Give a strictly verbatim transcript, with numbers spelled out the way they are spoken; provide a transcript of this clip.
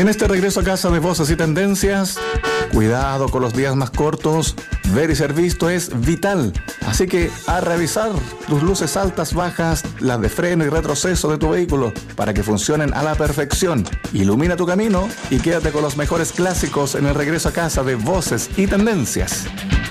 En este regreso a casa de Voces y Tendencias, cuidado con los días más cortos. Ver y ser visto es vital. Así que a revisar tus luces altas, bajas, las de freno y retroceso de tu vehículo para que funcionen a la perfección. Ilumina tu camino y quédate con los mejores clásicos en el regreso a casa de Voces y Tendencias.